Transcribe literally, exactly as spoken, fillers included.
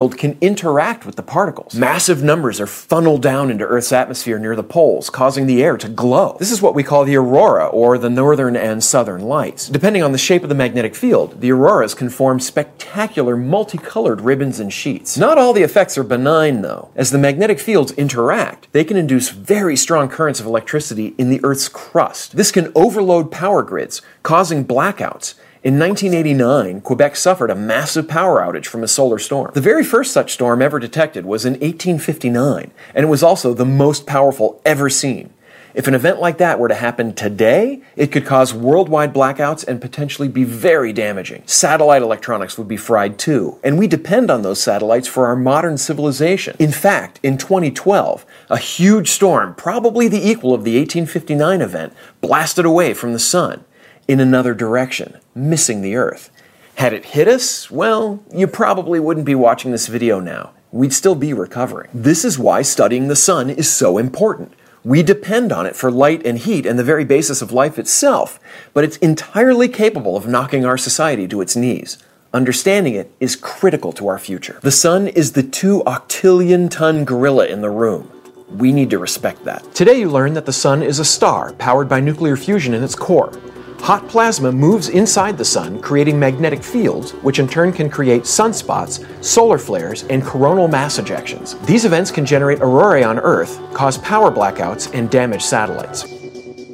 field can interact with the particles. Massive numbers are funneled down into Earth's atmosphere near the poles, causing the air to glow. This is what we call the aurora, or the northern and southern lights. Depending on the shape of the magnetic field, the auroras can form spectacular multicolored ribbons and sheets. Not all the effects are benign, though. As the magnetic fields interact, they can induce very strong currents of electricity in the Earth's crust. This can overload power grids, causing blackouts. In nineteen eighty-nine, Quebec suffered a massive power outage from a solar storm. The very first such storm ever detected was in eighteen fifty-nine, and it was also the most powerful ever seen. If an event like that were to happen today, it could cause worldwide blackouts and potentially be very damaging. Satellite electronics would be fried too, and we depend on those satellites for our modern civilization. In fact, in twenty twelve, a huge storm, probably the equal of the eighteen fifty-nine event, blasted away from the sun in another direction, missing the Earth. Had it hit us, well, you probably wouldn't be watching this video now. We'd still be recovering. This is why studying the sun is so important. We depend on it for light and heat and the very basis of life itself, but it's entirely capable of knocking our society to its knees. Understanding it is critical to our future. The sun is the two octillion ton gorilla in the room. We need to respect that. Today you learned that the sun is a star powered by nuclear fusion in its core. Hot plasma moves inside the sun, creating magnetic fields, which in turn can create sunspots, solar flares, and coronal mass ejections. These events can generate aurorae on Earth, cause power blackouts, and damage satellites.